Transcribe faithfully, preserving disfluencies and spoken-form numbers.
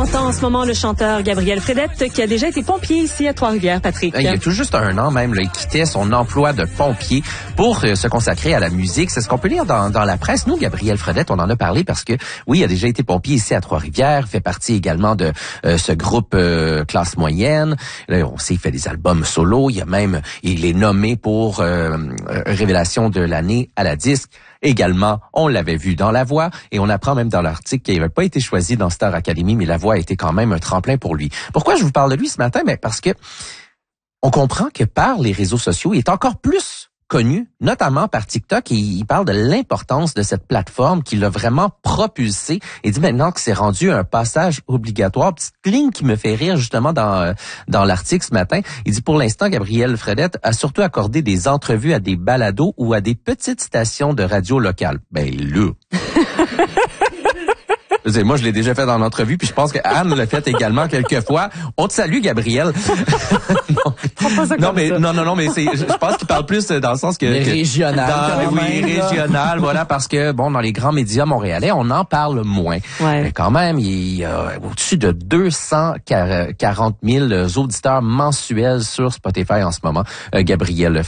entend en ce moment le chanteur Gabriel Fredette, qui a déjà été pompier ici à Trois-Rivières, Patrick. Il y a tout juste un an même, là, il quittait son emploi de pompier pour euh, se consacrer à la musique. C'est ce qu'on peut lire dans, dans la presse. Nous, Gabriel Fredette, on en a parlé parce que, oui, il a déjà été pompier ici à Trois-Rivières, fait partie également de euh, ce groupe euh, classe moyenne. Là, on sait, il fait des albums solo. Il y a même, il est nommé pour euh, révélation de l'année à la disque. Également, on l'avait vu dans La Voix et on apprend même dans l'article qu'il n'avait pas été choisi dans Star Academy, mais La Voix a été quand même un tremplin pour lui. Pourquoi je vous parle de lui ce matin? Ben parce que on comprend que par les réseaux sociaux, il est encore plus connu, notamment par TikTok, et il parle de l'importance de cette plateforme qui l'a vraiment propulsé et dit maintenant que c'est rendu un passage obligatoire. Petite ligne qui me fait rire justement dans dans l'article ce matin. Il dit pour l'instant, Gabriel Fredette a surtout accordé des entrevues à des balados ou à des petites stations de radio locales. Ben là... Moi, je l'ai déjà fait dans l'entrevue, puis je pense que Anne l'a fait également quelques fois. On te salue, Gabriel. non, non mais ça. non, non, non, mais c'est, je pense qu'il parle plus dans le sens que, mais que régional, dans, oui, même, régional, voilà, parce que bon, dans les grands médias montréalais, on en parle moins. Ouais. Mais quand même, il y a au-dessus de deux cent quarante mille auditeurs mensuels sur Spotify en ce moment. Euh, Gabriel